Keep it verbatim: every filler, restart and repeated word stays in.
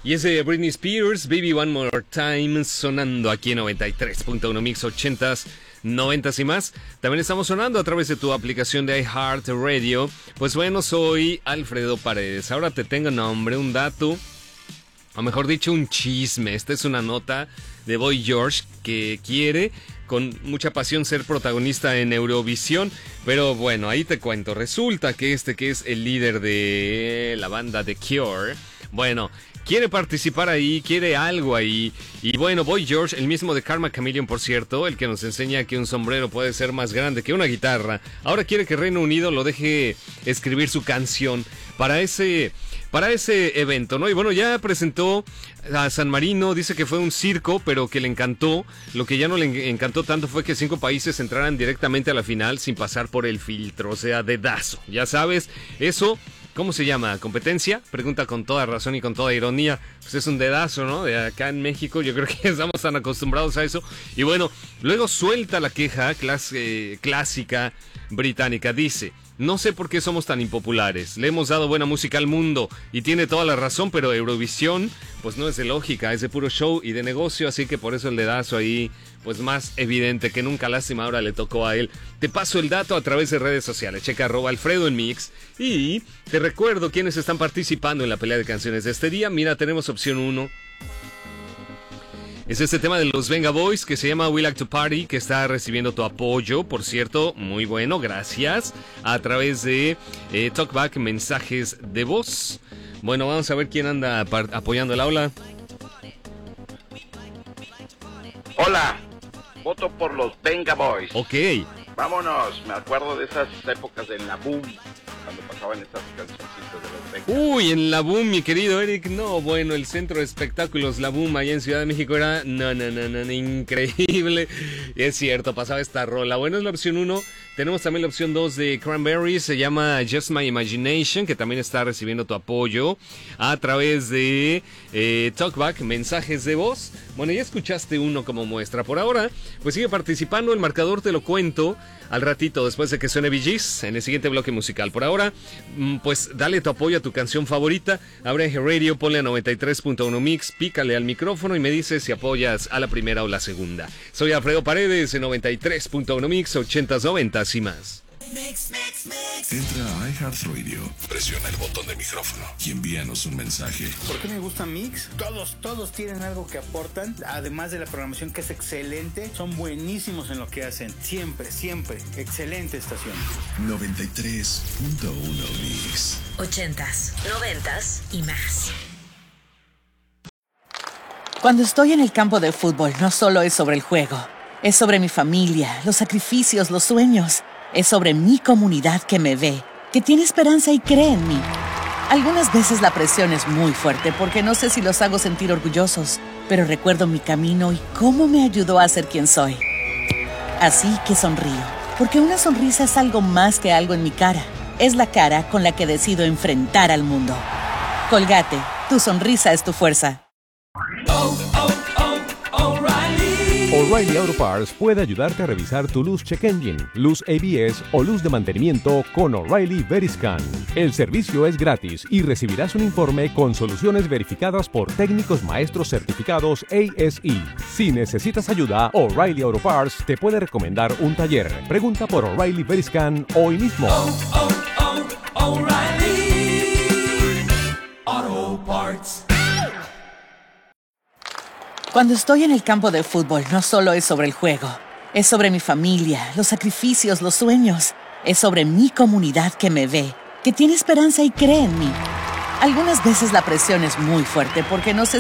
Y ese de Britney Spears, Baby One More Time, sonando aquí en noventa y tres punto uno Mix ochentas, noventas y más. También estamos sonando a través de tu aplicación de iHeartRadio. Pues bueno, soy Alfredo Paredes. Ahora te tengo un nombre, un dato, o mejor dicho, un chisme. Esta es una nota de Boy George, que quiere con mucha pasión ser protagonista en Eurovisión. Pero bueno, ahí te cuento. Resulta que este, que es el líder de la banda The Cure, bueno, quiere participar ahí, quiere algo ahí. Y bueno, Boy George, el mismo de Karma Chameleon, por cierto, el que nos enseña que un sombrero puede ser más grande que una guitarra, ahora quiere que Reino Unido lo deje escribir su canción para ese, para ese evento, ¿no? Y bueno, ya presentó a San Marino, dice que fue un circo, pero que le encantó. Lo que ya no le encantó tanto fue que cinco países entraran directamente a la final sin pasar por el filtro, o sea, dedazo. Ya sabes, eso... ¿Cómo se llama? ¿Competencia? Pregunta con toda razón y con toda ironía. Pues es un dedazo, ¿no? De acá en México, yo creo que estamos tan acostumbrados a eso. Y bueno, luego suelta la queja clas- eh, clásica británica. Dice: no sé por qué somos tan impopulares. Le hemos dado buena música al mundo. Y tiene toda la razón, pero Eurovisión, pues no es de lógica, es de puro show y de negocio. Así que por eso el dedazo ahí, pues más evidente que nunca. Lástima, ahora le tocó a él. Te paso el dato a través de redes sociales. Checa arroba Alfredo en Mix. Y te recuerdo quiénes están participando en la pelea de canciones de este día. Mira, tenemos opción uno. Es este tema de los Venga Boys que se llama We Like to Party, que está recibiendo tu apoyo, por cierto, muy bueno, gracias, a través de eh, Talkback, mensajes de voz. Bueno, vamos a ver quién anda par- apoyando el aula. Hola, voto por los Venga Boys. Ok. Vámonos, me acuerdo de esas épocas de la boom, cuando pasaban estas cancioncitas de los Venga. Uy, en la Boom, mi querido Eric. No, bueno, el centro de espectáculos, la Boom, allá en Ciudad de México era, no, no, no, no, no, increíble. Y es cierto, pasaba esta rola. Bueno, es la opción uno. Tenemos también la opción dos de Cranberries, se llama Just My Imagination, que también está recibiendo tu apoyo a través de eh, Talkback, mensajes de voz. Bueno, ya escuchaste uno como muestra. Por ahora, pues sigue participando, el marcador te lo cuento al ratito, después de que suene Bee Gees, en el siguiente bloque musical. Por ahora, pues dale tu apoyo a tu canción favorita, abre Radio, ponle a noventa y tres punto uno Mix, pícale al micrófono y me dices si apoyas a la primera o la segunda. Soy Alfredo Paredes en noventa y tres punto uno Mix, ochentas, noventas y más. Mix, mix, mix. Entra a iHeartRadio, presiona el botón de micrófono y envíanos un mensaje. ¿Por qué me gusta Mix? Todos, todos tienen algo que aportan, además de la programación que es excelente, son buenísimos en lo que hacen, siempre, siempre, excelente estación. noventa y tres punto uno Mix. Ochentas, noventas y más. Cuando estoy en el campo de fútbol, no solo es sobre el juego, es sobre mi familia, los sacrificios, los sueños. Es sobre mi comunidad que me ve, que tiene esperanza y cree en mí. Algunas veces la presión es muy fuerte porque no sé si los hago sentir orgullosos, pero recuerdo mi camino y cómo me ayudó a ser quien soy. Así que sonrío, porque una sonrisa es algo más que algo en mi cara. Es la cara con la que decido enfrentar al mundo. Colgate, tu sonrisa es tu fuerza. Oh, oh, oh, O'Reilly. O'Reilly Auto Parts puede ayudarte a revisar tu luz check engine, luz A B S o luz de mantenimiento con O'Reilly Veriscan. El servicio es gratis y recibirás un informe con soluciones verificadas por técnicos maestros certificados A S E. Si necesitas ayuda, O'Reilly Auto Parts te puede recomendar un taller. Pregunta por O'Reilly Veriscan hoy mismo. Oh, oh, oh, O'Reilly Auto Parts. Cuando estoy en el campo de fútbol, no solo es sobre el juego. Es sobre mi familia, los sacrificios, los sueños. Es sobre mi comunidad que me ve, que tiene esperanza y cree en mí. Algunas veces la presión es muy fuerte porque no sé